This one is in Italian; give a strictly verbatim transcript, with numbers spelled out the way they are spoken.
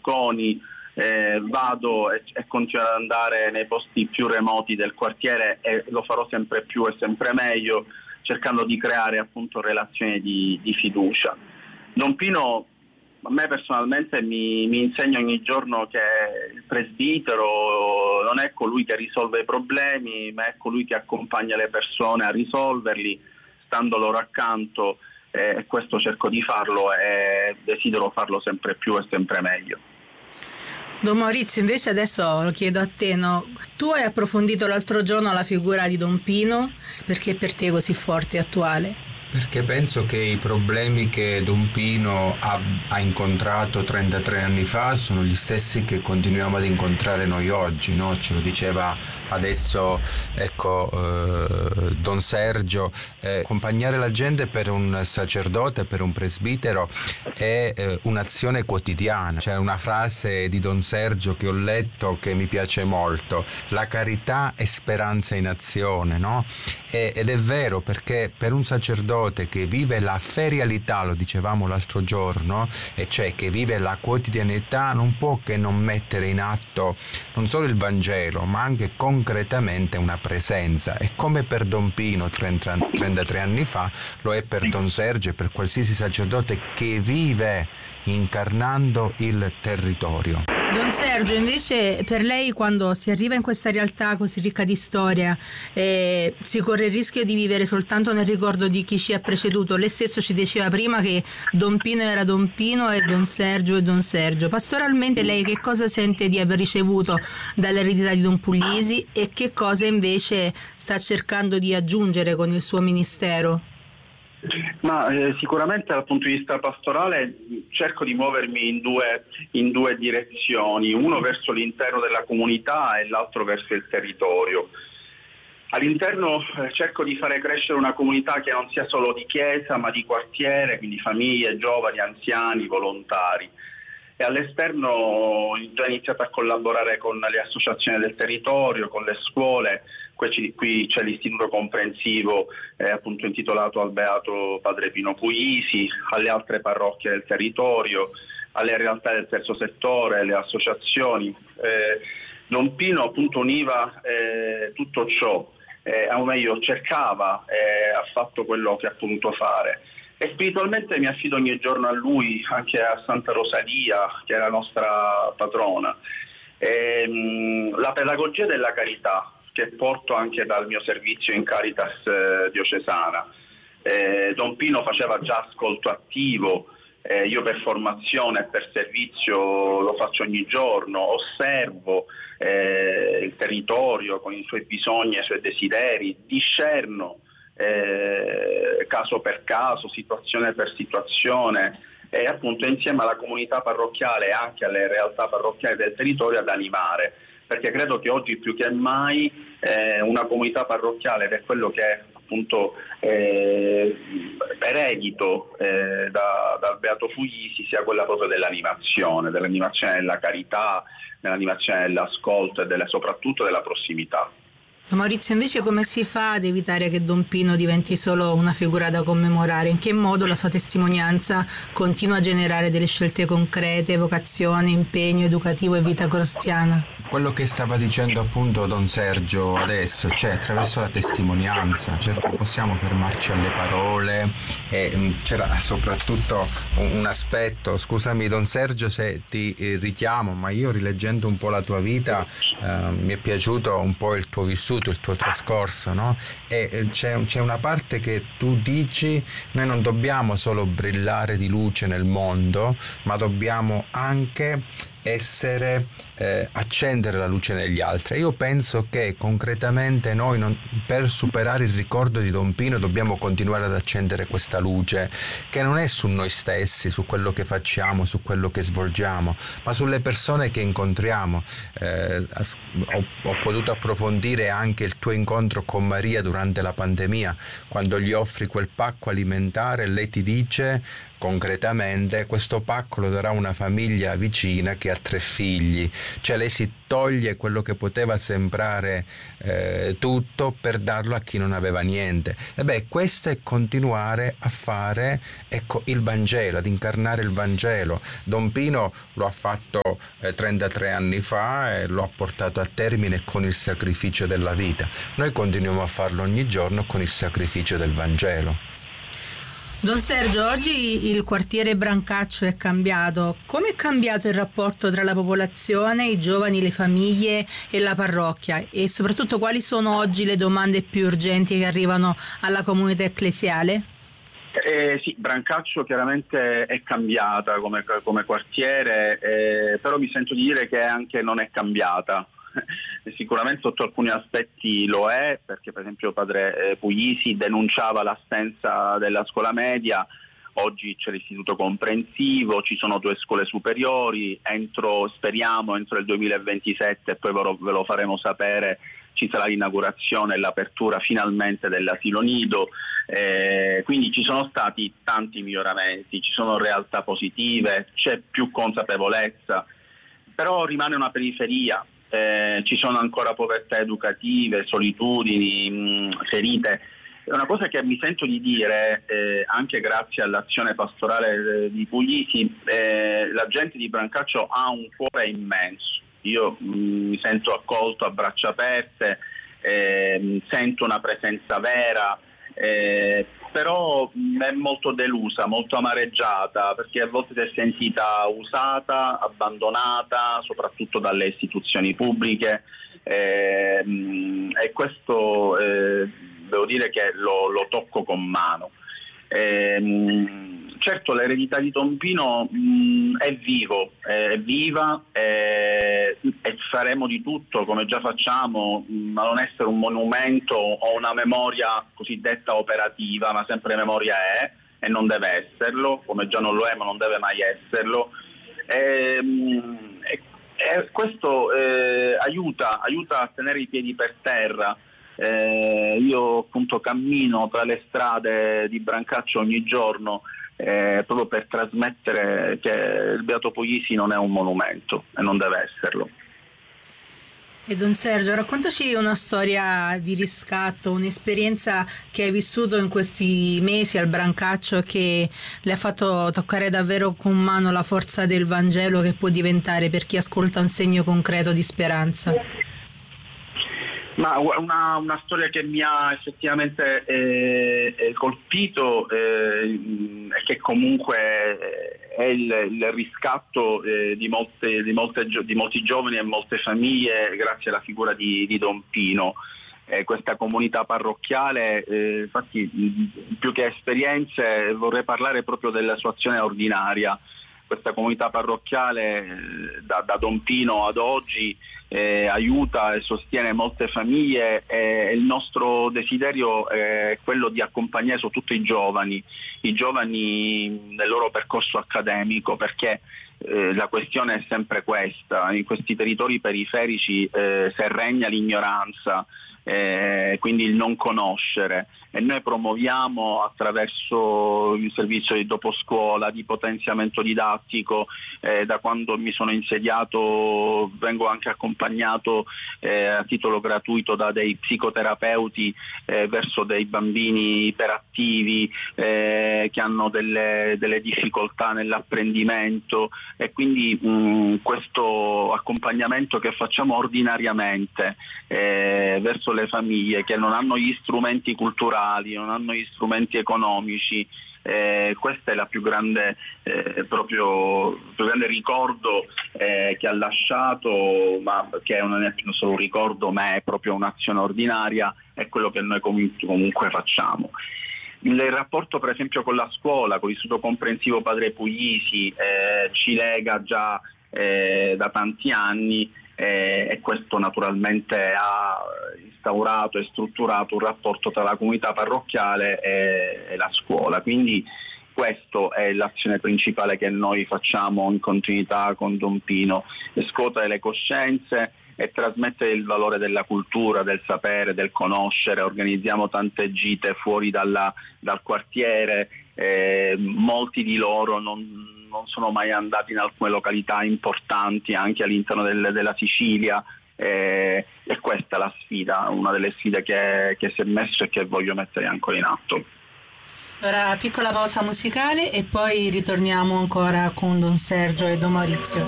balconi, eh, vado e, e continuo ad andare nei posti più remoti del quartiere e lo farò sempre più e sempre meglio, cercando di creare appunto relazioni di, di fiducia. Don Pino a me personalmente mi, mi insegna ogni giorno che il presbitero non è colui che risolve i problemi, ma è colui che accompagna le persone a risolverli, stando loro accanto, e eh, questo cerco di farlo e desidero farlo sempre più e sempre meglio. Don Maurizio, invece adesso lo chiedo a te, no? Tu hai approfondito l'altro giorno la figura di Don Pino, perché per te è così forte e attuale? Perché penso che i problemi che Don Pino ha, ha incontrato trentatré anni fa sono gli stessi che continuiamo ad incontrare noi oggi, no? Ce lo diceva adesso, ecco, eh, Don Sergio, eh, accompagnare la gente per un sacerdote, per un presbitero è eh, un'azione quotidiana. C'è una frase di Don Sergio che ho letto che mi piace molto: la carità è speranza in azione, no? E, ed è vero, perché per un sacerdote che vive la ferialità, lo dicevamo l'altro giorno, e cioè che vive la quotidianità, non può che non mettere in atto non solo il Vangelo, ma anche concretamente una presenza. E come per Don Pino trentatré anni fa, lo è per Don Sergio e per qualsiasi sacerdote che vive incarnando il territorio. Don Sergio, invece per lei, quando si arriva in questa realtà così ricca di storia, eh, si corre il rischio di vivere soltanto nel ricordo di chi ci ha preceduto. Lei stesso ci diceva prima che Don Pino era Don Pino e Don Sergio e Don Sergio. Pastoralmente lei che cosa sente di aver ricevuto dall'eredità di Don Puglisi e che cosa invece sta cercando di aggiungere con il suo ministero? Ma eh, sicuramente dal punto di vista pastorale cerco di muovermi in due, in due direzioni, uno verso l'interno della comunità e l'altro verso il territorio. All'interno eh, cerco di fare crescere una comunità che non sia solo di chiesa ma di quartiere, quindi famiglie, giovani, anziani, volontari. E all'esterno ho già iniziato a collaborare con le associazioni del territorio, con le scuole. Qui, qui c'è l'istituto comprensivo eh, appunto intitolato al Beato Padre Pino Puglisi, alle altre parrocchie del territorio, alle realtà del terzo settore, le associazioni. Eh, Don Pino appunto univa eh, tutto ciò, eh, o meglio cercava, eh, ha fatto quello che ha potuto fare. E spiritualmente mi affido ogni giorno a lui, anche a Santa Rosalia, che è la nostra patrona. E, mh, la pedagogia della carità, che porto anche dal mio servizio in Caritas eh, diocesana. Eh, Don Pino faceva già ascolto attivo, eh, io per formazione e per servizio lo faccio ogni giorno, osservo eh, il territorio con i suoi bisogni e i suoi desideri, discerno Eh, caso per caso, situazione per situazione, e appunto insieme alla comunità parrocchiale e anche alle realtà parrocchiali del territorio ad animare, perché credo che oggi più che mai eh, una comunità parrocchiale, ed è quello che appunto eh, eredito eh, da, dal Beato Puglisi, sia quella proprio dell'animazione, dell'animazione della carità, dell'animazione dell'ascolto e delle, soprattutto della prossimità. Maurizio, invece come si fa ad evitare che Don Pino diventi solo una figura da commemorare? In che modo la sua testimonianza continua a generare delle scelte concrete, vocazione, impegno educativo e vita cristiana? Quello che stava dicendo appunto Don Sergio adesso, cioè attraverso la testimonianza, cioè, possiamo fermarci alle parole, e c'era soprattutto un, un aspetto, scusami Don Sergio se ti richiamo, ma io rileggendo un po' la tua vita eh, mi è piaciuto un po' il tuo vissuto, il tuo trascorso, no? E c'è, c'è una parte che tu dici: noi non dobbiamo solo brillare di luce nel mondo, ma dobbiamo anche essere, eh, accendere la luce negli altri. Io penso che concretamente noi non, per superare il ricordo di Don Pino dobbiamo continuare ad accendere questa luce, che non è su noi stessi, su quello che facciamo, su quello che svolgiamo, ma sulle persone che incontriamo. Eh, ho, ho potuto approfondire anche il tuo incontro con Maria durante la pandemia, quando gli offri quel pacco alimentare, lei ti dice: concretamente questo pacco lo darà una famiglia vicina che ha tre figli, cioè lei si toglie quello che poteva sembrare eh, tutto per darlo a chi non aveva niente. E beh, questo è continuare a fare, ecco, il Vangelo, ad incarnare il Vangelo. Don Pino lo ha fatto eh, trentatré anni fa e lo ha portato a termine con il sacrificio della vita. Noi continuiamo a farlo ogni giorno con il sacrificio del Vangelo. Don Sergio, oggi il quartiere Brancaccio è cambiato. Come è cambiato il rapporto tra la popolazione, i giovani, le famiglie e la parrocchia? E soprattutto quali sono oggi le domande più urgenti che arrivano alla comunità ecclesiale? Eh, sì, Brancaccio chiaramente è cambiata come, come quartiere, eh, però mi sento di dire che anche non è cambiata. Sicuramente sotto alcuni aspetti lo è, perché per esempio padre Puglisi denunciava l'assenza della scuola media, oggi c'è l'istituto comprensivo, ci sono due scuole superiori, entro, speriamo entro il duemilaventisette, e poi ve lo faremo sapere, ci sarà l'inaugurazione e l'apertura finalmente dell'asilo nido, eh, quindi ci sono stati tanti miglioramenti, ci sono realtà positive, c'è più consapevolezza, però rimane una periferia. Eh, ci sono ancora povertà educative, solitudini, mh, ferite. È una cosa che mi sento di dire, eh, anche grazie all'azione pastorale eh, di Puglisi, eh, la gente di Brancaccio ha un cuore immenso. Io mh, mi sento accolto a braccia aperte, eh, sento una presenza vera, eh, però mh, è molto delusa, molto amareggiata, perché a volte si è sentita usata, abbandonata, soprattutto dalle istituzioni pubbliche, eh, mh, e questo eh, devo dire che lo, lo tocco con mano. Eh, mh, certo, l'eredità di Don Pino mh, è vivo, è viva, eh, e faremo di tutto, come già facciamo, mh, a non essere un monumento o una memoria cosiddetta operativa, ma sempre memoria è e non deve esserlo, come già non lo è ma non deve mai esserlo. E, mh, e, e questo eh, aiuta, aiuta a tenere i piedi per terra. Eh, io appunto cammino tra le strade di Brancaccio ogni giorno, eh, proprio per trasmettere che il Beato Puglisi non è un monumento e non deve esserlo. E Don Sergio, raccontaci una storia di riscatto, un'esperienza che hai vissuto in questi mesi al Brancaccio che le ha fatto toccare davvero con mano la forza del Vangelo che può diventare per chi ascolta un segno concreto di speranza. Ma una, una storia che mi ha effettivamente eh, colpito eh, e che comunque è il, il riscatto eh, di, molte, di, molte, di molti giovani e molte famiglie grazie alla figura di, di Don Pino. Eh, questa comunità parrocchiale, eh, infatti più che esperienze vorrei parlare proprio della sua azione ordinaria. Questa comunità parrocchiale da, da Don Pino ad oggi eh, aiuta e sostiene molte famiglie, e il nostro desiderio è quello di accompagnare soprattutto i giovani, i giovani nel loro percorso accademico, perché eh, la questione è sempre questa: in questi territori periferici eh, se regna l'ignoranza, eh, quindi il non conoscere, e noi promuoviamo attraverso il servizio di doposcuola, di potenziamento didattico, eh, da quando mi sono insediato vengo anche accompagnato eh, a titolo gratuito da dei psicoterapeuti eh, verso dei bambini iperattivi eh, che hanno delle, delle difficoltà nell'apprendimento, e quindi mh, questo accompagnamento che facciamo ordinariamente eh, verso le famiglie che non hanno gli strumenti culturali, non hanno gli strumenti economici, eh, questo è la più grande, eh, proprio, il più grande ricordo eh, che ha lasciato, ma che non è più solo un ricordo ma è proprio un'azione ordinaria, è quello che noi comunque facciamo. Il rapporto per esempio con la scuola, con l'Istituto Comprensivo Padre Puglisi eh, ci lega già eh, da tanti anni, eh, e questo naturalmente ha instaurato e strutturato un rapporto tra la comunità parrocchiale e, e la scuola. Quindi questa è l'azione principale che noi facciamo in continuità con Don Pino: scuotere le coscienze e trasmettere il valore della cultura, del sapere, del conoscere. Organizziamo tante gite fuori dalla, dal quartiere, eh, molti di loro non, non sono mai andati in alcune località importanti anche all'interno del, della Sicilia, eh, e questa è la sfida, una delle sfide che, che si è messo e che voglio mettere ancora in atto. Ora piccola pausa musicale e poi ritorniamo ancora con Don Sergio e Don Maurizio.